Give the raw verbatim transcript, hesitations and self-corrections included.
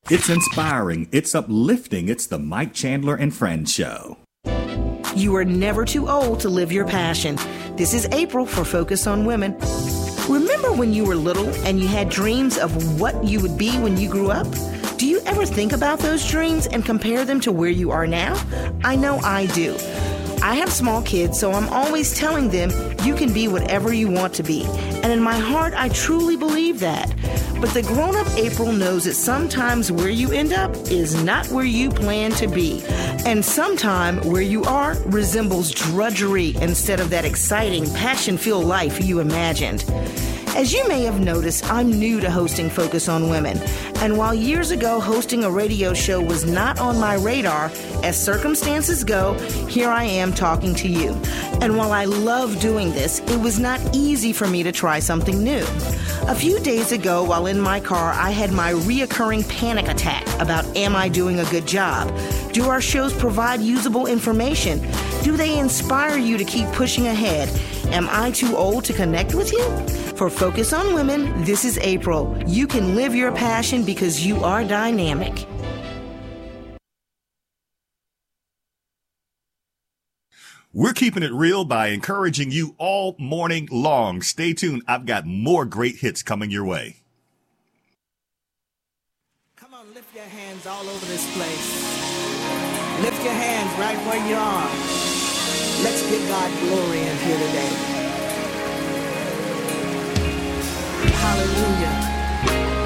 It's inspiring, it's uplifting, it's the Mike Chandler and Friends Show. You are never too old to live your passion. This is April for Focus on Women. Remember when you were little and you had dreams of what you would be when you grew up? Do you ever think about those dreams and compare them to where you are now? I know I do. I have small kids, so I'm always telling them you can be whatever you want to be. And in my heart, I truly believe that. But the grown-up April knows that sometimes where you end up is not where you plan to be. And sometime where you are resembles drudgery instead of that exciting, passion-filled life you imagined. As you may have noticed, I'm new to hosting Focus on Women. And while years ago hosting a radio show was not on my radar, as circumstances go, here I am talking to you. And while I love doing this, it was not easy for me to try something new. A few days ago, while in my car, I had my reoccurring panic attack about, am I doing a good job? Do our shows provide usable information? Do they inspire you to keep pushing ahead? Am I too old to connect with you? For Focus on Women, this is April. You can live your passion because you are dynamic. We're keeping it real by encouraging you all morning long. Stay tuned. I've got more great hits coming your way. Come on, lift your hands all over this place. Lift your hands right where you are. Let's give God glory in here today. Hallelujah.